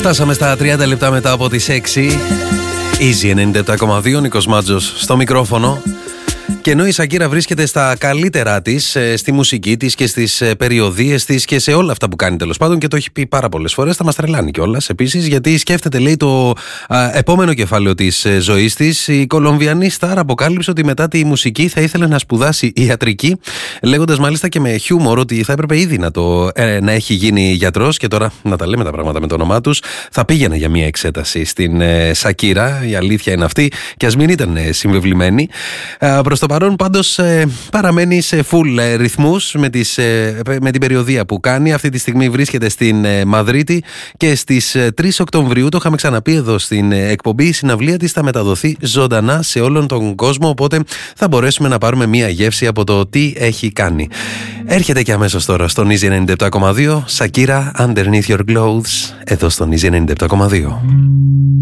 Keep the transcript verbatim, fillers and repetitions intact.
Φτάσαμε στα τριάντα λεπτά μετά από τις έξι. Easy ενενήντα επτά κόμμα δύο, Νίκος Μάτζος στο μικρόφωνο. Και ενώ η Σακύρα βρίσκεται στα καλύτερά της, στη μουσική της και στις περιοδίες της και σε όλα αυτά που κάνει τέλος πάντων, και το έχει πει πάρα πολλές φορές, θα μας τρελάνει κιόλας επίσης, γιατί σκέφτεται, λέει, το α, επόμενο κεφάλαιο της ζωής της. Η Κολομβιανή στάρ αποκάλυψε ότι μετά τη μουσική θα ήθελε να σπουδάσει ιατρική, λέγοντας μάλιστα και με χιούμορ ότι θα έπρεπε ήδη να, το, ε, να έχει γίνει γιατρός, και τώρα να τα λέμε τα πράγματα με το όνομά τους. Θα πήγαινε για μια εξέταση στην ε, Σακύρα, η αλήθεια είναι αυτή, και ας μην ήταν ε, συμβεβλημένη. Ε, προς το παρόν πάντως ε, παραμένει σε full ε, ρυθμούς με, τις, ε, με την περιοδεία που κάνει. Αυτή τη στιγμή βρίσκεται στην ε, Μαδρίτη και στις ε, τρεις Οκτωβρίου, το είχαμε ξαναπεί εδώ στην ε, εκπομπή, η συναυλία της θα μεταδοθεί ζωντανά σε όλον τον κόσμο, οπότε θα μπορέσουμε να πάρουμε μία γεύση από το τι έχει κάνει. Έρχεται και αμέσως τώρα στον Easy ενενήντα επτά κόμμα δύο, Σακύρα, Underneath Your Clothes, εδώ στον Easy ενενήντα επτά κόμμα δύο.